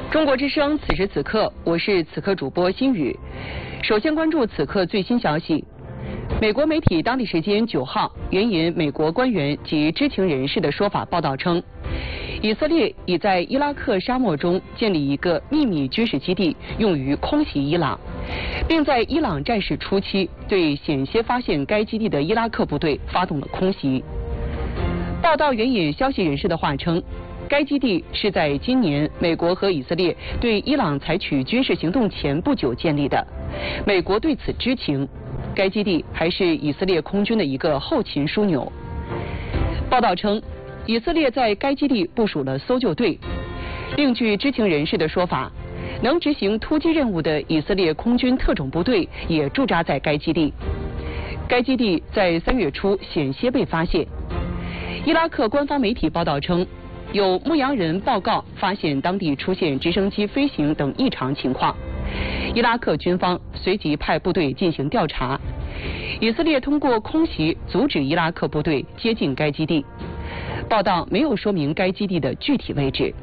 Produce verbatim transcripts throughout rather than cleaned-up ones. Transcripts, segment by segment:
中国之声，此时此刻，我是此刻主播心雨。首先关注此刻最新消息。美国媒体当地时间九号援引美国官员及知情人士的说法报道称，以色列已在伊拉克沙漠中建立一个秘密军事基地，用于空袭伊朗，并在伊朗战事初期对险些发现该基地的伊拉克部队发动了空袭。报道援引消息人士的话称，该基地是在今年美国和以色列对伊朗采取军事行动前不久建立的，美国对此知情。该基地还是以色列空军的一个后勤枢纽。报道称，以色列在该基地部署了搜救队。另据知情人士的说法，能执行突击任务的以色列空军特种部队也驻扎在该基地。该基地在三月初险些被发现。伊拉克官方媒体报道称，有牧羊人报告发现当地出现直升机飞行等异常情况。伊拉克军方随即派部队进行调查。以色列通过空袭阻止伊拉克部队接近该基地。报道没有说明该基地的具体位置。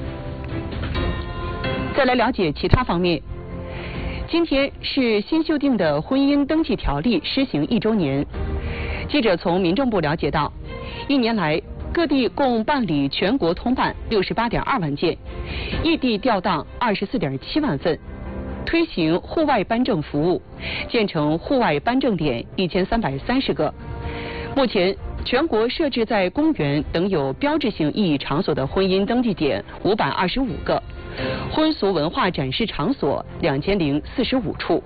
再来了解其他方面。今天是新修订的婚姻登记条例施行一周年。记者从民政部了解到，一年来各地共办理全国通办六十八点二万件，异地调档二十四点七万份。推行户外颁证服务，建成户外颁证点一千三百三十个。目前，全国设置在公园等有标志性意义场所的婚姻登记点五百二十五个，婚俗文化展示场所两千零四十五处。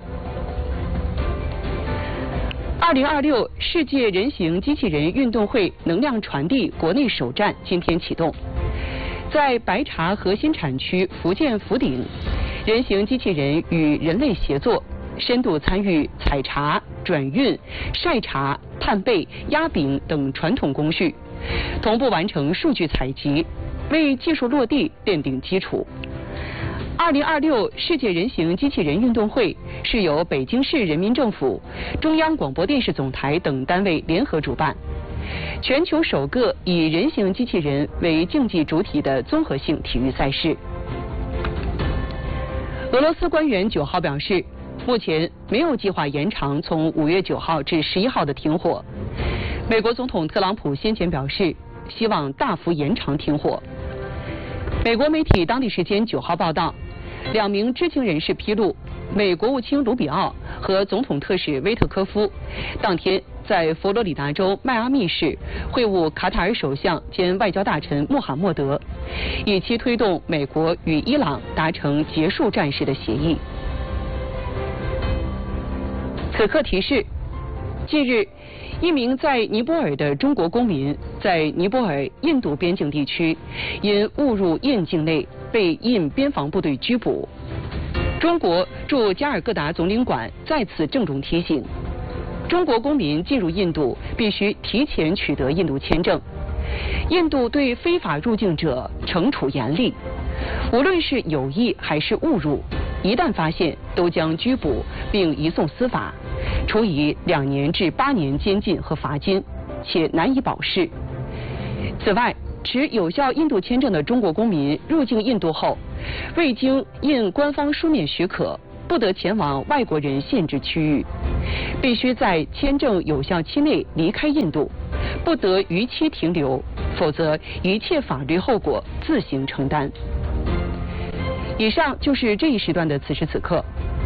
二零二六世界人形机器人运动会能量传递国内首站今天启动，在白茶核心产区福建福鼎。人形机器人与人类协作，深度参与采茶、转运、晒茶、炭焙、压饼等传统工序，同步完成数据采集，为技术落地奠定基础。二零二六世界人形机器人运动会是由北京市人民政府、中央广播电视总台等单位联合主办，全球首个以人形机器人为竞技主体的综合性体育赛事。俄罗斯官员九号表示，目前没有计划延长从五月九号至十一号的停火。美国总统特朗普先前表示，希望大幅延长停火。美国媒体当地时间九号报道，两名知情人士披露，美国务卿卢比奥和总统特使威特科夫当天在佛罗里达州迈阿密市会晤卡塔尔首相兼外交大臣穆罕默德，以期推动美国与伊朗达成结束战事的协议。此刻提示：近日，一名在尼泊尔的中国公民在尼泊尔印度边境地区因误入印境内被印边防部队拘捕。中国驻加尔各答总领馆再次郑重提醒，中国公民进入印度必须提前取得印度签证。印度对非法入境者惩处严厉，无论是有意还是误入，一旦发现都将拘捕并移送司法，处以两年至八年监禁和罚金，且难以保释。此外，持有效印度签证的中国公民入境印度后，未经印官方书面许可，不得前往外国人限制区域，必须在签证有效期内离开印度，不得逾期停留，否则一切法律后果自行承担。以上就是这一时段的此时此刻，